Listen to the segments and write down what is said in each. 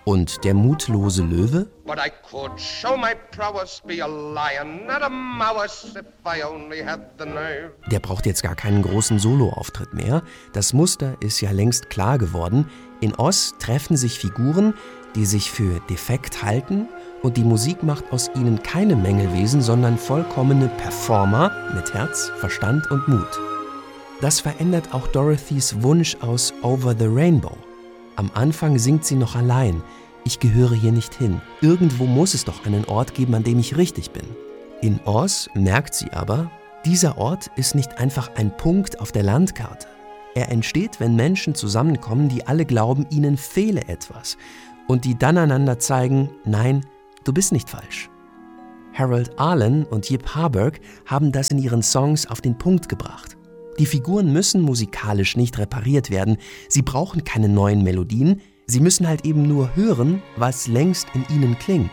Und der mutlose Löwe? But I could show my prowess, be a lion, not a mouse, if I only had the nerve. Der braucht jetzt gar keinen großen Soloauftritt mehr. Das Muster ist ja längst klar geworden. In Oz treffen sich Figuren, die sich für defekt halten, und die Musik macht aus ihnen keine Mängelwesen, sondern vollkommene Performer mit Herz, Verstand und Mut. Das verändert auch Dorothys Wunsch aus Over the Rainbow. Am Anfang singt sie noch allein. Ich gehöre hier nicht hin. Irgendwo muss es doch einen Ort geben, an dem ich richtig bin. In Oz merkt sie aber, dieser Ort ist nicht einfach ein Punkt auf der Landkarte. Er entsteht, wenn Menschen zusammenkommen, die alle glauben, ihnen fehle etwas und die dann einander zeigen, nein, du bist nicht falsch. Harold Arlen und Yip Harburg haben das in ihren Songs auf den Punkt gebracht. Die Figuren müssen musikalisch nicht repariert werden, sie brauchen keine neuen Melodien, sie müssen halt eben nur hören, was längst in ihnen klingt.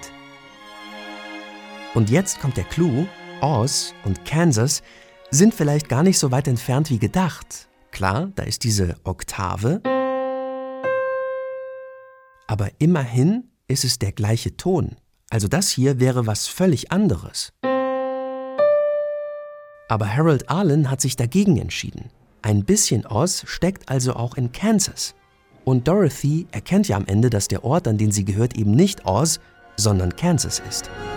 Und jetzt kommt der Clou, Oz und Kansas sind vielleicht gar nicht so weit entfernt wie gedacht. Klar, da ist diese Oktave, aber immerhin ist es der gleiche Ton. Also das hier wäre was völlig anderes. Aber Harold Arlen hat sich dagegen entschieden. Ein bisschen Oz steckt also auch in Kansas. Und Dorothy erkennt ja am Ende, dass der Ort, an den sie gehört, eben nicht Oz, sondern Kansas ist.